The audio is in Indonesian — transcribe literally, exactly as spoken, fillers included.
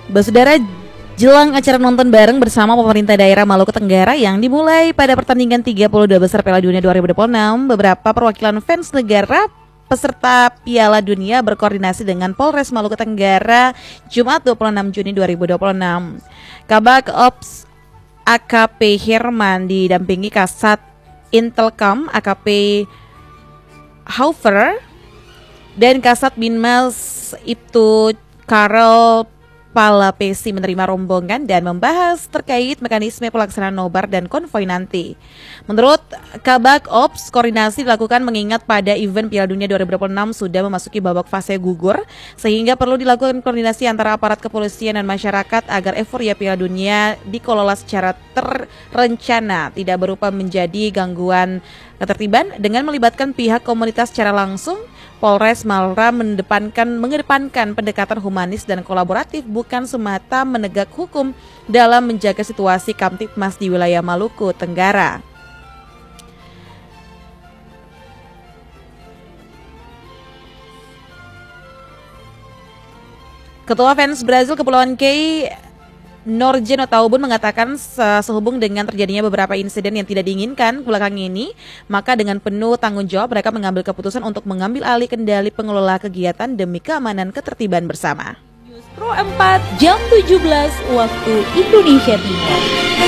Saudara, jelang acara nonton bareng bersama pemerintah daerah Maluku Tenggara yang dimulai pada pertandingan tiga puluh dua besar Piala Dunia dua ribu dua puluh enam, beberapa perwakilan fans negara peserta Piala Dunia berkoordinasi dengan Polres Maluku Tenggara Jumat dua puluh enam Juni dua ribu dua puluh enam. Kabak Ops A K P Herman didampingi Kasat Intelkam A K P Haufer dan Kasat Binmas Ibtu Karel Palapesi menerima rombongan dan membahas terkait mekanisme pelaksanaan nobar dan konvoi nanti. Menurut Kabak Ops, koordinasi dilakukan mengingat pada event Piala Dunia dua ribu dua puluh enam sudah memasuki babak fase gugur, sehingga perlu dilakukan koordinasi antara aparat kepolisian dan masyarakat agar euforia Piala Dunia dikelola secara terencana, tidak berupa menjadi gangguan ketertiban dengan melibatkan pihak komunitas secara langsung. Polres Malra mendepankan, mengedepankan pendekatan humanis dan kolaboratif, bukan semata menegak hukum dalam menjaga situasi Kamtipmas di wilayah Maluku Tenggara. Ketua fans Brazil Kepulauan K, Norjen Otaubun mengatakan sehubung dengan terjadinya beberapa insiden yang tidak diinginkan belakangan ini, maka dengan penuh tanggung jawab mereka mengambil keputusan untuk mengambil alih kendali pengelola kegiatan demi keamanan ketertiban bersama. Pro empat jam tujuh belas waktu Indonesia Timur.